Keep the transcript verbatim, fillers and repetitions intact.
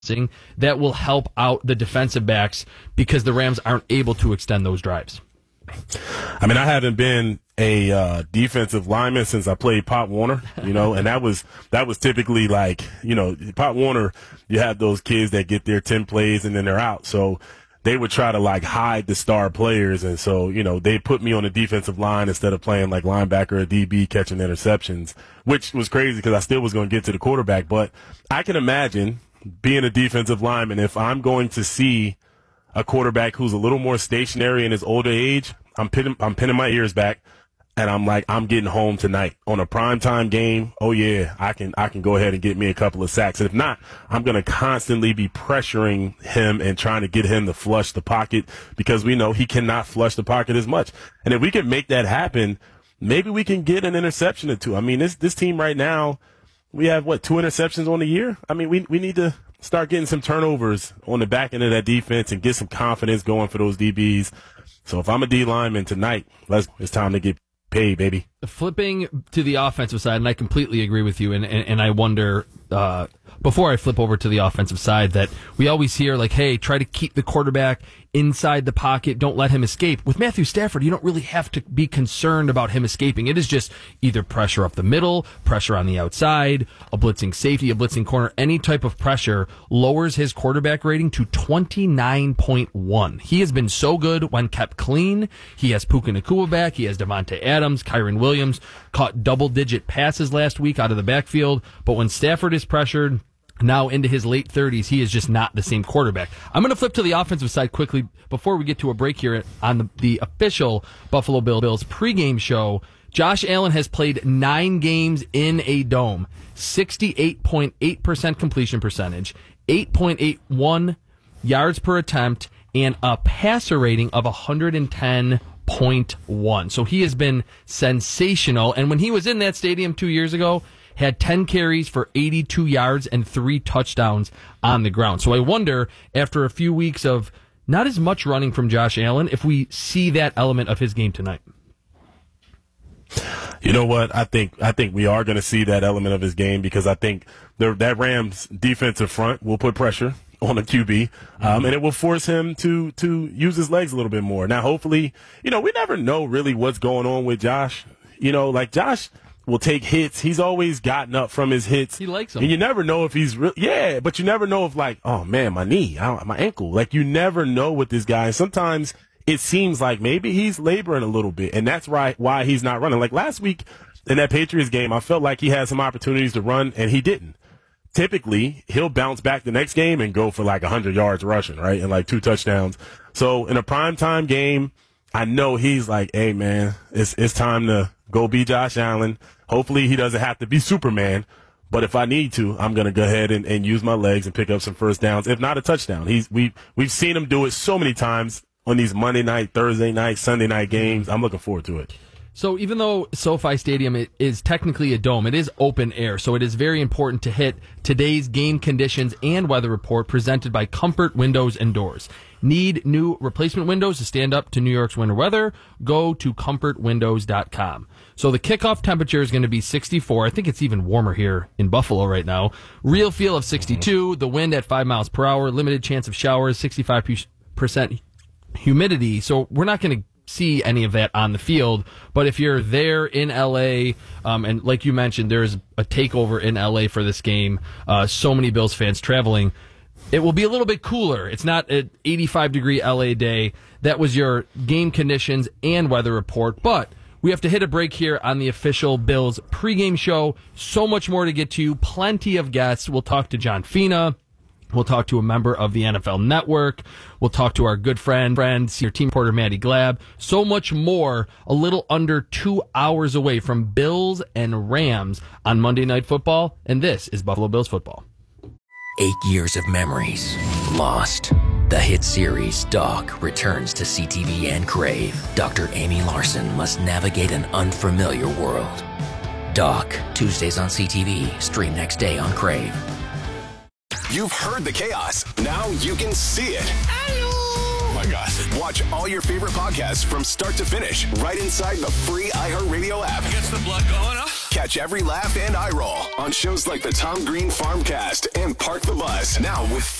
that will help out the defensive backs because the Rams aren't able to extend those drives. I mean, I haven't been a uh, defensive lineman since I played Pop Warner, you know, and that was that was typically like, you know, Pop Warner, you have those kids that get their ten plays and then they're out. So they would try to like hide the star players. And so, you know, they put me on the defensive line instead of playing like linebacker or D B catching interceptions, which was crazy because I still was going to get to the quarterback. But I can imagine being a defensive lineman, if I'm going to see a quarterback who's a little more stationary in his older age, I'm pinning, I'm pinning my ears back, and I'm like, I'm getting home tonight on a primetime game. Oh yeah, I can I can go ahead and get me a couple of sacks. And if not, I'm going to constantly be pressuring him and trying to get him to flush the pocket because we know he cannot flush the pocket as much. And if we can make that happen, maybe we can get an interception or two. I mean, this this team right now, we have, what, two interceptions on the year? I mean, we we need to start getting some turnovers on the back end of that defense and get some confidence going for those D Bs. So if I'm a D lineman tonight, let's, it's time to get paid, baby. Flipping to the offensive side, and I completely agree with you, and, and, and I wonder, uh, before I flip over to the offensive side, that we always hear, like, hey, try to keep the quarterback inside the pocket, don't let him escape. With Matthew Stafford, you don't really have to be concerned about him escaping. It is just either pressure up the middle, pressure on the outside, a blitzing safety, a blitzing corner. Any type of pressure lowers his quarterback rating to twenty-nine point one. He has been so good when kept clean. He has Puka Nacua back. He has Devontae Adams, Kyron Williams, caught double-digit passes last week out of the backfield. But when Stafford is pressured, now into his late thirties, he is just not the same quarterback. I'm going to flip to the offensive side quickly before we get to a break here on the, the official Buffalo Bills pregame show. Josh Allen has played nine games in a dome, sixty-eight point eight percent completion percentage, eight point eight one yards per attempt, and a passer rating of one hundred ten point one. So he has been sensational. And when he was in that stadium two years ago, had ten carries for eighty-two yards and three touchdowns on the ground. So I wonder, after a few weeks of not as much running from Josh Allen, if we see that element of his game tonight. You know what? I think I think we are going to see that element of his game because I think the, that Rams defensive front will put pressure on a Q B, um, mm-hmm. and it will force him to to use his legs a little bit more. Now, hopefully, you know, we never know really what's going on with Josh. You know, like Josh will take hits. He's always gotten up from his hits. He likes them. And you never know if he's real. Yeah, but you never know if like, oh man, my knee, my ankle. Like you never know with this guy. And sometimes it seems like maybe he's laboring a little bit, and that's right why he's not running. Like last week in that Patriots game, I felt like he had some opportunities to run, and he didn't. Typically, he'll bounce back the next game and go for like one hundred yards rushing, right, and like two touchdowns. So in a primetime game, I know he's like, hey, man, it's it's time to go be Josh Allen. Hopefully he doesn't have to be Superman, but if I need to, I'm going to go ahead and, and use my legs and pick up some first downs, if not a touchdown. He's we We've seen him do it so many times on these Monday night, Thursday night, Sunday night games. I'm looking forward to it. So even though SoFi Stadium is technically a dome, it is open air, so it is very important to hit today's game conditions and weather report presented by Comfort Windows and Doors. Need new replacement windows to stand up to New York's winter weather? Go to comfort windows dot com. So the kickoff temperature is going to be sixty-four. I think it's even warmer here in Buffalo right now. Real feel of sixty-two. The wind at five miles per hour. Limited chance of showers. sixty-five percent humidity. So we're not going to see any of that on the field, but if you're there in L A, um, and like you mentioned, there's a takeover in L A for this game, uh, so many Bills fans traveling, it will be a little bit cooler. It's not an eighty-five degree L A day. That was your game conditions and weather report, but we have to hit a break here on the official Bills pregame show. So much more to get to, plenty of guests. We'll talk to John Fina. We'll talk to a member of the N F L Network. We'll talk to our good friend, friend, senior team reporter Maddie Glab. So much more, a little under two hours away from Bills and Rams on Monday Night Football. And this is Buffalo Bills football. Eight years of memories lost. The hit series Doc returns to C T V and Crave. Doctor Amy Larson must navigate an unfamiliar world. Doc, Tuesdays on C T V, stream next day on Crave. You've heard the chaos. Now you can see it. my God. Watch all your favorite podcasts from start to finish right inside the free iHeartRadio app. Gets the blood going, huh? Catch every laugh and eye roll on shows like the Tom Green Farmcast and Park the Bus. Now with